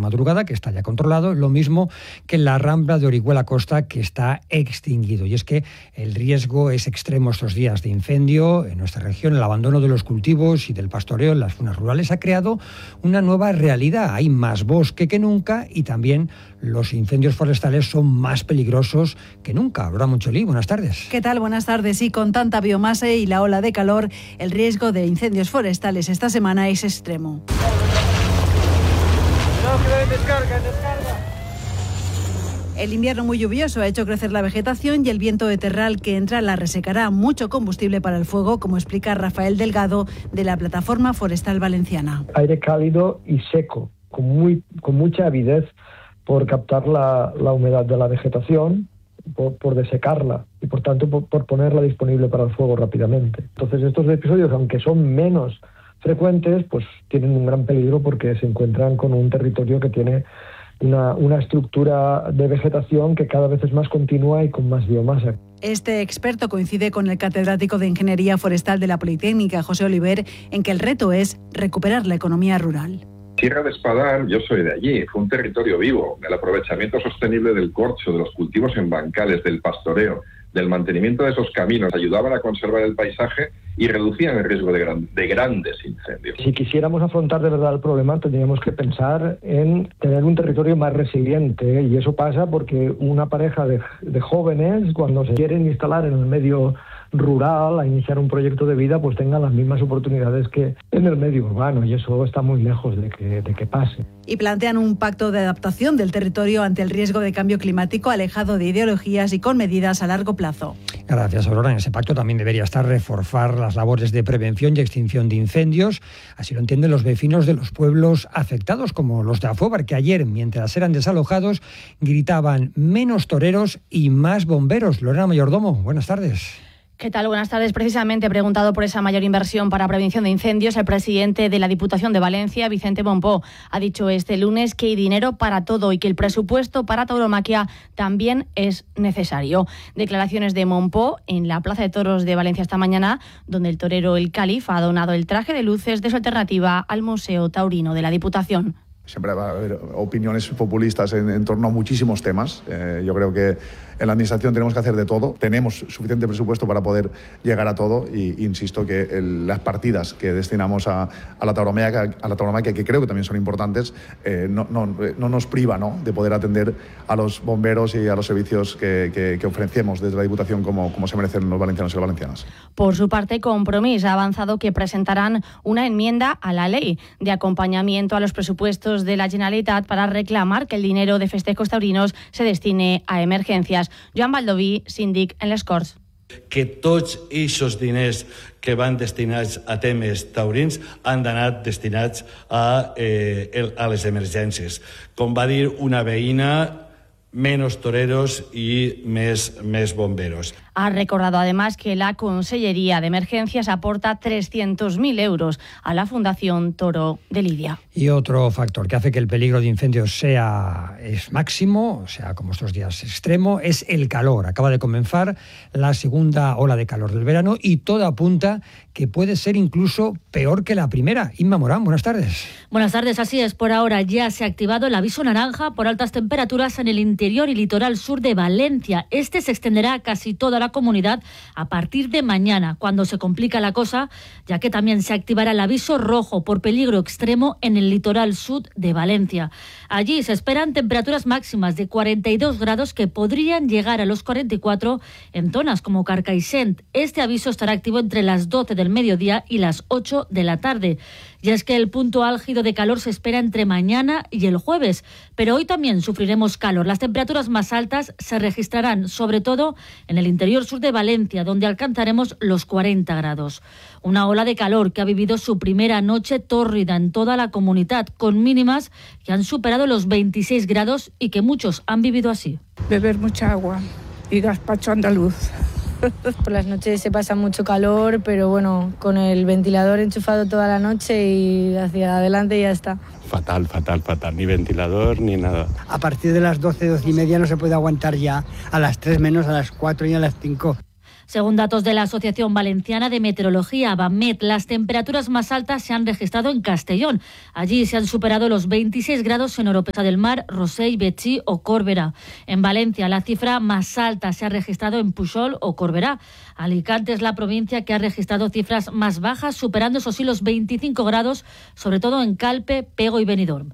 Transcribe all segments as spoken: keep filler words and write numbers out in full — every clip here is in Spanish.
Madrugada, que está ya controlado, lo mismo que en la Rambla de Orihuela Costa, que está extinguido. Y es que el riesgo es extremo estos días de incendio en nuestra región. El abandono de los cultivos y del pastoreo en las zonas rurales ha creado una nueva realidad. Hay más bosque que nunca y también los incendios forestales son más peligrosos que nunca. Aurora Moncholi, buenas tardes. ¿Qué tal? Buenas tardes. Y con tanta biomasa y la ola de calor, el riesgo de incendios forestales esta semana es extremo. El invierno muy lluvioso ha hecho crecer la vegetación y el viento de terral que entra la resecará. Mucho combustible para el fuego, como explica Rafael Delgado de la Plataforma Forestal Valenciana. Aire cálido y seco, con, muy, con mucha avidez por captar la, la humedad de la vegetación, por, por desecarla y por tanto por, por ponerla disponible para el fuego rápidamente. Entonces estos episodios, aunque son menos frecuentes, pues tienen un gran peligro porque se encuentran con un territorio que tiene una, una estructura de vegetación que cada vez es más continua y con más biomasa. Este experto coincide con el catedrático de Ingeniería Forestal de la Politécnica, José Oliver, en que el reto es recuperar la economía rural. Sierra de Espadán, yo soy de allí, fue un territorio vivo. El aprovechamiento sostenible del corcho, de los cultivos en bancales, del pastoreo, del mantenimiento de esos caminos, ayudaban a conservar el paisaje y reducían el riesgo de, gran, de grandes incendios. Si quisiéramos afrontar de verdad el problema, tendríamos que pensar en tener un territorio más resiliente, y eso pasa porque una pareja de, de jóvenes, cuando se quieren instalar en el medio rural a iniciar un proyecto de vida, pues tengan las mismas oportunidades que en el medio urbano, y eso está muy lejos de que, de que pase. Y plantean un pacto de adaptación del territorio ante el riesgo de cambio climático, alejado de ideologías y con medidas a largo plazo. Gracias, Aurora. En ese pacto también debería estar reforzar las labores de prevención y extinción de incendios. Así lo entienden los vecinos de los pueblos afectados, como los de Afóvar, que ayer, mientras eran desalojados, gritaban menos toreros y más bomberos. Lorena Mayordomo, buenas tardes. ¿Qué tal? Buenas tardes. Precisamente preguntado por esa mayor inversión para prevención de incendios, el presidente de la Diputación de Valencia, Vicente Mompó, ha dicho este lunes que hay dinero para todo y que el presupuesto para tauromaquia también es necesario. Declaraciones de Mompó en la Plaza de Toros de Valencia esta mañana, donde el torero El Califa ha donado el traje de luces de su alternativa al Museo Taurino de la Diputación. Siempre va a haber opiniones populistas en, en torno a muchísimos temas. Eh, yo creo que en la Administración tenemos que hacer de todo. Tenemos suficiente presupuesto para poder llegar a todo y insisto que el, las partidas que destinamos a, a la tauromaquia, a la tauromaquia, que creo que también son importantes, eh, no, no, no nos priva, ¿no?, de poder atender a los bomberos y a los servicios que, que, que ofrecemos desde la Diputación como, como se merecen los valencianos y las valencianas. Por su parte, Compromís ha avanzado que presentarán una enmienda a la ley de acompañamiento a los presupuestos de la Generalitat para reclamar que el dinero de festejos taurinos se destine a emergencias. Joan Baldoví, síndic en les Corts. Que tots aquests diners que van destinats a temes taurins han d'anar destinats a, eh, a les emergències. Com va dir una veïna, menos toreros y més, més bomberos. Ha recordado además que la Consellería de Emergencias aporta trescientos mil euros a la Fundación Toro de Lidia. Y otro factor que hace que el peligro de incendios sea es máximo, o sea, como estos días extremo, es el calor. Acaba de comenzar la segunda ola de calor del verano y todo apunta que puede ser incluso peor que la primera. Inma Morán, buenas tardes. Buenas tardes, así es. Por ahora ya se ha activado el aviso naranja por altas temperaturas en el interior y litoral sur de Valencia. Este se extenderá a casi toda la comunidad a partir de mañana, cuando se complica la cosa, ya que también se activará el aviso rojo por peligro extremo en el litoral sur de Valencia. Allí se esperan temperaturas máximas de cuarenta y dos grados que podrían llegar a los cuarenta y cuatro en zonas como Carcaixent. Este aviso estará activo entre las doce del mediodía y las ocho de la tarde. Y es que el punto álgido de calor se espera entre mañana y el jueves, pero hoy también sufriremos calor. Las temperaturas más altas se registrarán sobre todo en el interior sur de Valencia, donde alcanzaremos los cuarenta grados. Una ola de calor que ha vivido su primera noche tórrida en toda la comunidad, con mínimas que han superado los veintiséis grados y que muchos han vivido así. Beber mucha agua y gazpacho andaluz. Por las noches se pasa mucho calor, pero bueno, con el ventilador enchufado toda la noche y hacia adelante ya está. Fatal, fatal, fatal. Ni ventilador ni nada. A partir de las doce, doce y media no se puede aguantar ya. A las tres menos, a las cuatro y a las cinco. Según datos de la Asociación Valenciana de Meteorología, AVAMET, las temperaturas más altas se han registrado en Castellón. Allí se han superado los veintiséis grados en Oropesa del Mar, Rossell, Betxí o Córvera. En Valencia, la cifra más alta se ha registrado en Puixol o Corberá. Alicante es la provincia que ha registrado cifras más bajas, superando eso sí los veinticinco grados, sobre todo en Calpe, Pego y Benidorm.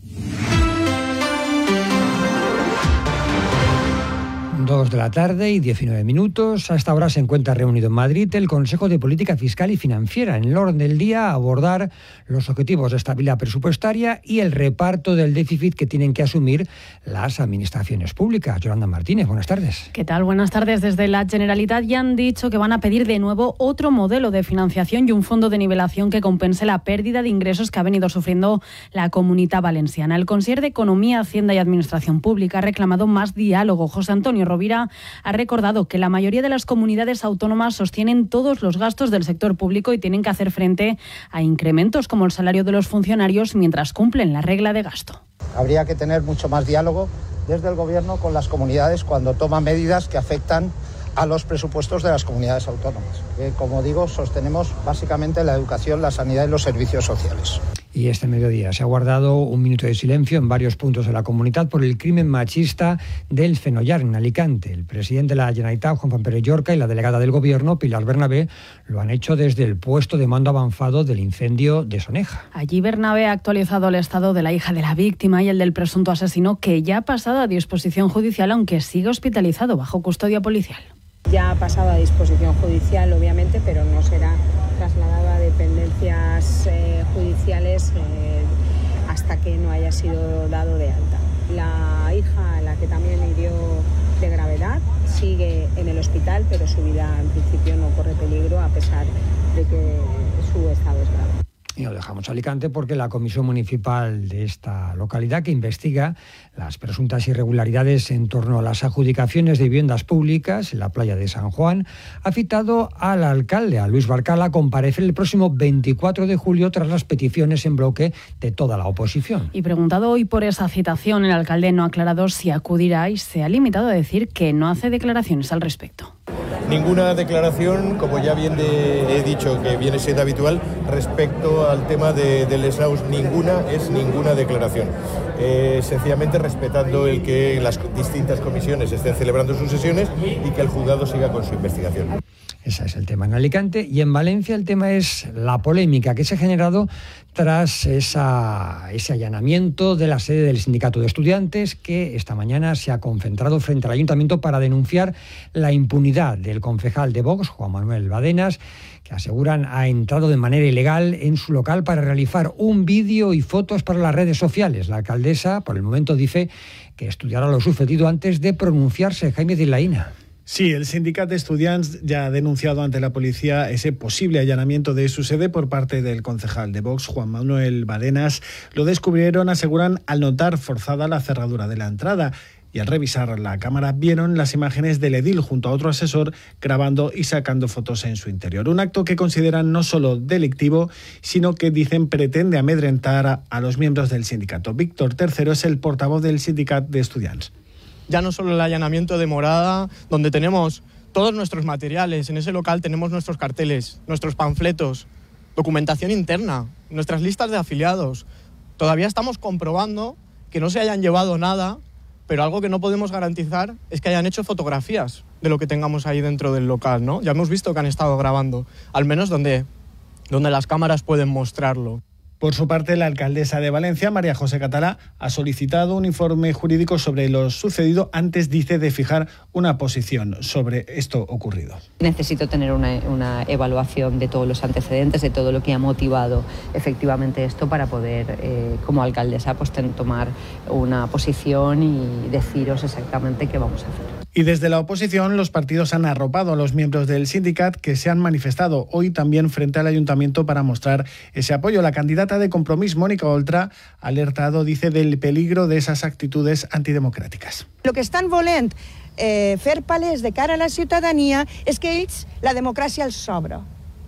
Dos de la tarde y diecinueve minutos. A esta hora se encuentra reunido en Madrid el Consejo de Política Fiscal y Financiera. En el orden del día, abordar los objetivos de estabilidad presupuestaria y el reparto del déficit que tienen que asumir las administraciones públicas. Yolanda Martínez, buenas tardes. ¿Qué tal? Buenas tardes. Desde la Generalitat ya han dicho que van a pedir de nuevo otro modelo de financiación y un fondo de nivelación que compense la pérdida de ingresos que ha venido sufriendo la Comunitat Valenciana. El Conseller de Economía, Hacienda y Administración Pública ha reclamado más diálogo. José Antonio Rovira ha recordado que la mayoría de las comunidades autónomas sostienen todos los gastos del sector público y tienen que hacer frente a incrementos como el salario de los funcionarios mientras cumplen la regla de gasto. Habría que tener mucho más diálogo desde el Gobierno con las comunidades cuando toma medidas que afectan a los presupuestos de las comunidades autónomas. Que, como digo, sostenemos básicamente la educación, la sanidad y los servicios sociales. Y este mediodía se ha guardado un minuto de silencio en varios puntos de la comunidad por el crimen machista del Fenollar, en Alicante. El presidente de la Generalitat, Juan Pérez Llorca, y la delegada del Gobierno, Pilar Bernabé, lo han hecho desde el puesto de mando avanzado del incendio de Soneja. Allí Bernabé ha actualizado el estado de la hija de la víctima y el del presunto asesino, que ya ha pasado a disposición judicial, aunque sigue hospitalizado bajo custodia policial. Ya ha pasado a disposición judicial, obviamente, pero no será trasladado a dependencias eh, judiciales eh, hasta que no haya sido dado de alta. La hija, a la que también hirió de gravedad, sigue en el hospital, pero su vida en principio no corre peligro a pesar de que su estado es grave. Y nos dejamos Alicante porque la Comisión Municipal de esta localidad, que investiga las presuntas irregularidades en torno a las adjudicaciones de viviendas públicas en la playa de San Juan, ha citado al alcalde, a Luis Barcala, a comparecer el próximo veinticuatro de julio tras las peticiones en bloque de toda la oposición. Y preguntado hoy por esa citación, el alcalde no ha aclarado si acudirá y se ha limitado a decir que no hace declaraciones al respecto. Ninguna declaración, como ya bien de, he dicho que viene siendo habitual, respecto al tema de, del Esaus, ninguna es ninguna declaración. Eh, sencillamente respetando el que las distintas comisiones estén celebrando sus sesiones y que el juzgado siga con su investigación. Ese es el tema en Alicante. Y en Valencia el tema es la polémica que se ha generado tras esa, ese allanamiento de la sede del Sindicato de Estudiantes, que esta mañana se ha concentrado frente al Ayuntamiento para denunciar la impunidad del concejal de Vox, Juan Manuel Badenas, que aseguran ha entrado de manera ilegal en su local para realizar un vídeo y fotos para las redes sociales. La alcaldesa, por el momento, dice que estudiará lo sucedido antes de pronunciarse. Jaime de Laína. Sí, el Sindicat d'Estudiants ya ha denunciado ante la policía ese posible allanamiento de su sede por parte del concejal de Vox, Juan Manuel Badenas. Lo descubrieron, aseguran, al notar forzada la cerradura de la entrada. Y al revisar la cámara vieron las imágenes del edil junto a otro asesor grabando y sacando fotos en su interior. Un acto que consideran no solo delictivo, sino que dicen pretende amedrentar a, a los miembros del sindicato. Víctor Tercero es el portavoz del Sindicat d'Estudiants. Ya no solo el allanamiento de morada, donde tenemos todos nuestros materiales, en ese local tenemos nuestros carteles, nuestros panfletos, documentación interna, nuestras listas de afiliados. Todavía estamos comprobando que no se hayan llevado nada, pero algo que no podemos garantizar es que hayan hecho fotografías de lo que tengamos ahí dentro del local, ¿no? Ya hemos visto que han estado grabando, al menos donde, donde las cámaras pueden mostrarlo. Por su parte, la alcaldesa de Valencia, María José Catalá, ha solicitado un informe jurídico sobre lo sucedido antes, dice, de fijar una posición sobre esto ocurrido. Necesito tener una, una evaluación de todos los antecedentes, de todo lo que ha motivado efectivamente esto para poder, eh, como alcaldesa, pues, tomar una posición y deciros exactamente qué vamos a hacer. Y desde la oposición, los partidos han arropado a los miembros del sindicat que se han manifestado hoy también frente al ayuntamiento para mostrar ese apoyo. La candidata de Compromís, Mónica Oltra, ha alertado, dice, del peligro de esas actitudes antidemocràtiques. El que estan volent eh, fer palès de cara a la ciutadania és que ells, la democràcia els sobra.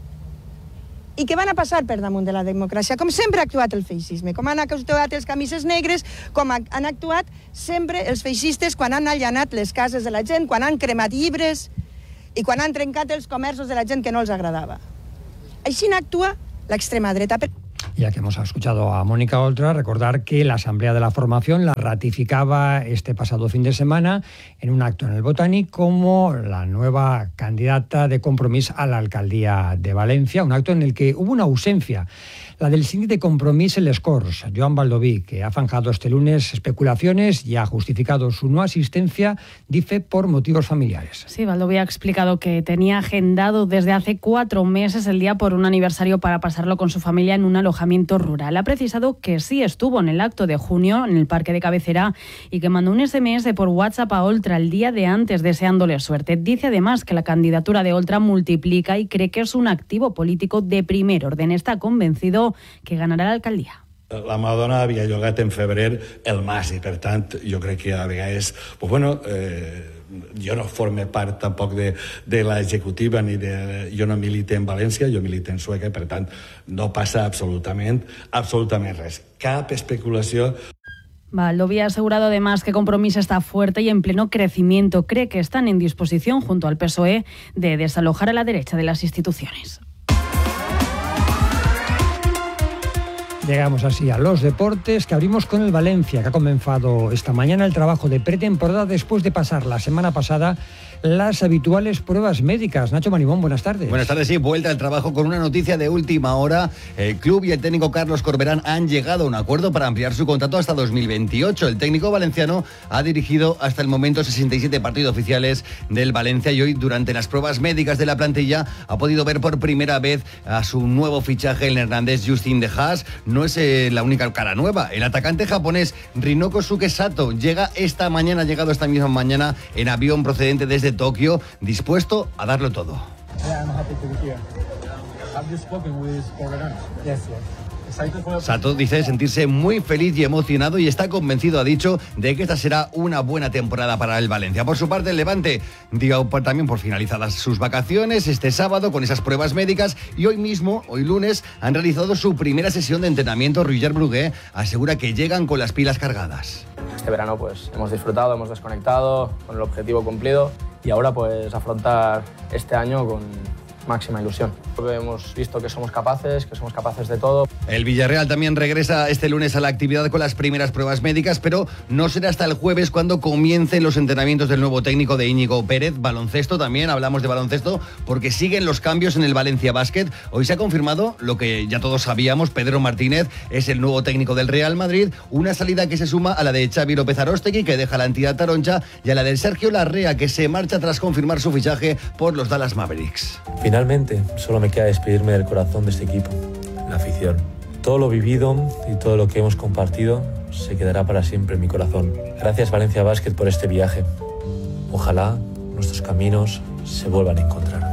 I que van a passar per damunt de la democràcia, com sempre ha actuat el feixisme, com han actuat els camises negres, com han actuat sempre els feixistes quan han allanat les cases de la gent, quan han cremat llibres i quan han trencat els comerços de la gent que no els agradava. Així actua l'extrema dreta. Ya que hemos escuchado a Mónica Oltra, recordar que la Asamblea de la Formación la ratificaba este pasado fin de semana en un acto en el Botànic como la nueva candidata de Compromís a la alcaldía de Valencia, un acto en el que hubo una ausencia, la del síndic de Compromís en les Corts, Joan Baldoví, que ha zanjado este lunes especulaciones y ha justificado su no asistencia, dice, por motivos familiares. Sí, Baldoví ha explicado que tenía agendado desde hace cuatro meses el día por un aniversario para pasarlo con su familia en un alojamiento rural. Ha precisado que sí estuvo en el acto de junio en el parque de cabecera y que mandó un ese eme ese por WhatsApp a Oltra el día de antes deseándole suerte. Dice además que la candidatura de Oltra multiplica y cree que es un activo político de primer orden. Está convencido que ganarà l'alcaldia. La meva dona havia llogat en febrer el mas i, per tant, jo crec que a vegades... Pues bueno, eh, jo no forme part tampoc de, de l'executiva, ni de, jo no milite en València, jo milite en Sueca, i per tant no passa absolutament, absolutament res. Cap especulació. Baldoví ha asegurado además que Compromís está fuerte y en pleno crecimiento. Cree que están en disposición, junto al P S O E, de desalojar a la derecha de las instituciones. Llegamos así a los deportes, que abrimos con el Valencia, que ha comenzado esta mañana el trabajo de pretemporada después de pasar la semana pasada las habituales pruebas médicas. Nacho Manimón, buenas tardes. Buenas tardes, sí, vuelta al trabajo con una noticia de última hora. El club y el técnico Carlos Corberán han llegado a un acuerdo para ampliar su contrato hasta dos mil veintiocho. El técnico valenciano ha dirigido hasta el momento sesenta y siete partidos oficiales del Valencia y hoy, durante las pruebas médicas de la plantilla, ha podido ver por primera vez a su nuevo fichaje, el neerlandés Justin de Haas. No es eh, la única cara nueva. El atacante japonés Rinokosuke Sato llega esta mañana, ha llegado esta misma mañana en avión procedente desde Tokio, dispuesto a darlo todo. Sato dice sentirse muy feliz y emocionado y está convencido, ha dicho, de que esta será una buena temporada para el Valencia. Por su parte, el Levante dio también por finalizadas sus vacaciones este sábado con esas pruebas médicas y hoy mismo, hoy lunes, han realizado su primera sesión de entrenamiento. Roger Brugué asegura que llegan con las pilas cargadas. Este verano pues hemos disfrutado, hemos desconectado, con el objetivo cumplido y ahora pues afrontar este año con máxima ilusión. Hemos visto que somos capaces, que somos capaces de todo. El Villarreal también regresa este lunes a la actividad con las primeras pruebas médicas, pero no será hasta el jueves cuando comiencen los entrenamientos del nuevo técnico de Íñigo Pérez. Baloncesto también, hablamos de baloncesto, porque siguen los cambios en el Valencia Basket. Hoy se ha confirmado lo que ya todos sabíamos: Pedro Martínez es el nuevo técnico del Real Madrid, una salida que se suma a la de Xavi López Aróstegui, que deja la entidad taroncha, y a la del Sergio Larrea, que se marcha tras confirmar su fichaje por los Dallas Mavericks. Finalmente, solo me queda despedirme del corazón de este equipo, la afición. Todo lo vivido y todo lo que hemos compartido se quedará para siempre en mi corazón. Gracias, Valencia Basket, por este viaje. Ojalá nuestros caminos se vuelvan a encontrar.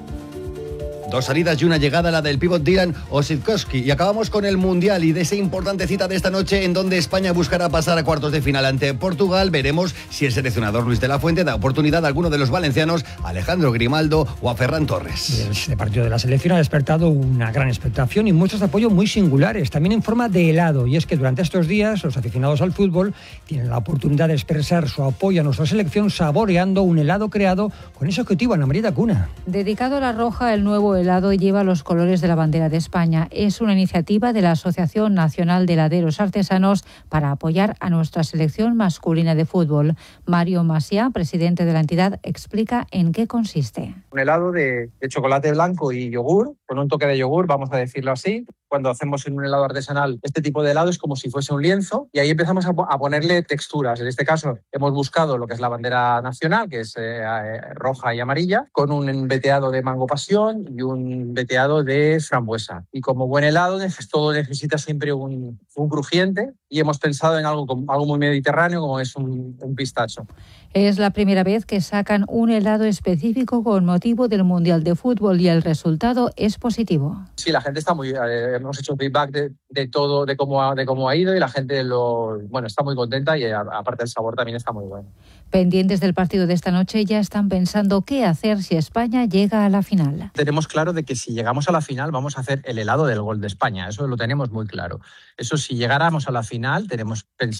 Dos salidas y una llegada, la del pívot Dylan Ositkowski. Y acabamos con el Mundial y de esa importante cita de esta noche en donde España buscará pasar a cuartos de final ante Portugal. Veremos si el seleccionador Luis de la Fuente da oportunidad a alguno de los valencianos, a Alejandro Grimaldo o a Ferran Torres. Este partido de la selección ha despertado una gran expectación y muestras de apoyo muy singulares, también en forma de helado. Y es que durante estos días los aficionados al fútbol tienen la oportunidad de expresar su apoyo a nuestra selección saboreando un helado creado con ese objetivo. Ana María Cuna. Dedicado a la roja, el nuevo helado lleva los colores de la bandera de España. Es una iniciativa de la Asociación Nacional de Heladeros Artesanos para apoyar a nuestra selección masculina de fútbol. Mario Macià, presidente de la entidad, explica en qué consiste. Un helado de, de chocolate blanco y yogur, con un toque de yogur, vamos a decirlo así. Cuando hacemos en un helado artesanal este tipo de helado es como si fuese un lienzo y ahí empezamos a, a ponerle texturas. En este caso hemos buscado lo que es la bandera nacional, que es eh, roja y amarilla, con un veteado de mango pasión y un veteado de frambuesa. Y como buen helado, todo necesita siempre un, un crujiente y hemos pensado en algo, algo muy mediterráneo como es un, un pistacho. Es la primera vez que sacan un helado específico con motivo del Mundial de Fútbol y el resultado es positivo. Sí, la gente está muy... Eh, hemos hecho feedback de, de todo, de cómo, ha, de cómo ha ido y la gente lo, bueno, está muy contenta y a, aparte el sabor también está muy bueno. Pendientes del partido de esta noche, ya están pensando qué hacer si España llega a la final. Tenemos claro de que si llegamos a la final vamos a hacer el helado del gol de España, eso lo tenemos muy claro. Eso si llegáramos a la final tenemos pensado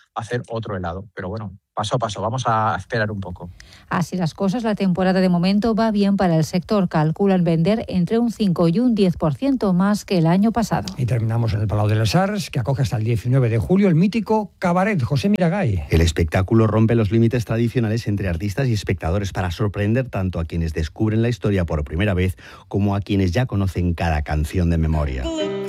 hacer otro helado. Pero bueno, paso a paso, vamos a esperar un poco. Así las cosas, la temporada de momento va bien para el sector. Calculan vender entre un cinco y un diez por ciento más que el año pasado. Y terminamos en el Palau de les Arts, que acoge hasta el diecinueve de julio el mítico Cabaret. José Miragay. El espectáculo rompe los límites tradicionales entre artistas y espectadores para sorprender tanto a quienes descubren la historia por primera vez como a quienes ya conocen cada canción de memoria.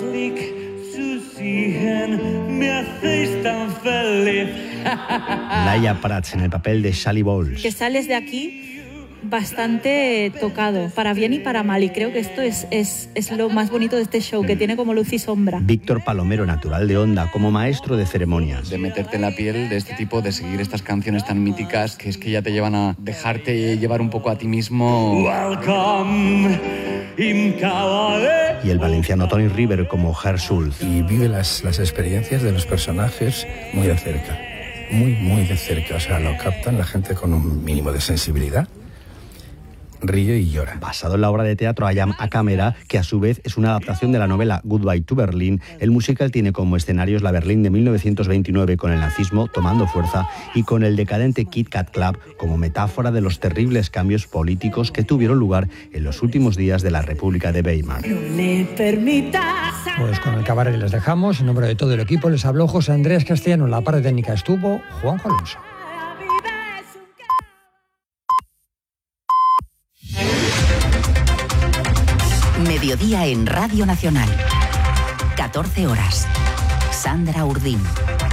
Me hacéis tan feliz. Laia Prats en el papel de Sally Bowles. Que sales de aquí bastante tocado, para bien y para mal, y creo que esto es, es, es lo más bonito de este show, que tiene como luz y sombra. Víctor Palomero, natural de Onda, como maestro de ceremonias. De meterte en la piel de este tipo, de seguir estas canciones tan míticas que es que ya te llevan a dejarte llevar un poco a ti mismo. Welcome in Cabaret. Y el valenciano Tony River como Herr Schulz. Y vive las, las experiencias de los personajes muy de cerca, muy, muy de cerca. O sea, lo captan la gente con un mínimo de sensibilidad. Ríe y llora. Basado en la obra de teatro I Am a Camera, que a su vez es una adaptación de la novela Goodbye to Berlin, el musical tiene como escenarios la Berlín de mil novecientos veintinueve con el nazismo tomando fuerza y con el decadente Kit Kat Club como metáfora de los terribles cambios políticos que tuvieron lugar en los últimos días de la República de Weimar. No le permitas. Pues con el Cabaret les dejamos. En nombre de todo el equipo les habló José Andrés Castellano. En la parte técnica estuvo Juanjo Alonso. Mediodía en Radio Nacional. catorce horas. Sandra Urdín.